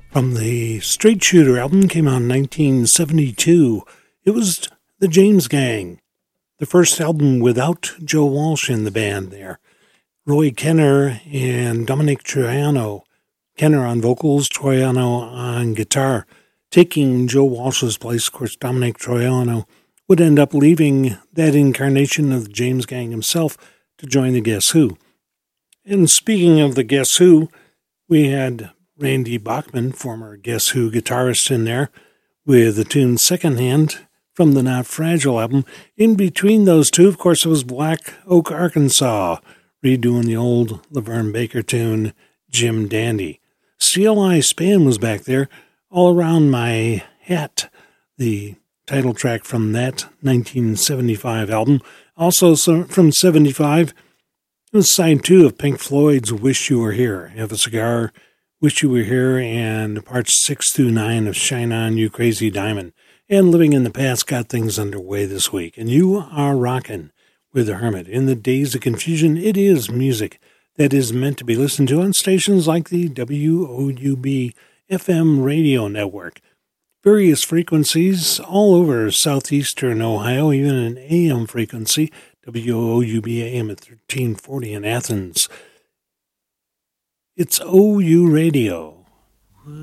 From the Straight Shooter album, came out in 1972. It was the James Gang, the first album without Joe Walsh in the band there. Roy Kenner and Dominic Troiano. Kenner on vocals, Troiano on guitar. Taking Joe Walsh's place, of course, Dominic Troiano would end up leaving that incarnation of the James Gang himself to join the Guess Who. And speaking of the Guess Who, we had Randy Bachman, former Guess Who guitarist, in there with the tune Second Hand from the Not Fragile album. In between those two, of course, it was Black Oak, Arkansas, redoing the old Laverne Baker tune, Jim Dandy. CLI Span was back there, All Around My Hat, the title track from that 1975 album. Also from 75, it was side 2 of Pink Floyd's Wish You Were Here. Have a Cigar, Wish You Were Here, and parts 6 through 9 of Shine On, You Crazy Diamond. And Living in the Past got things underway this week. And you are rocking with The Hermit. In the days of confusion, it is music that is meant to be listened to on stations like the WOUB FM radio network. Various frequencies all over southeastern Ohio, even an AM frequency, WOUB AM at 1340 in Athens. It's OU Radio.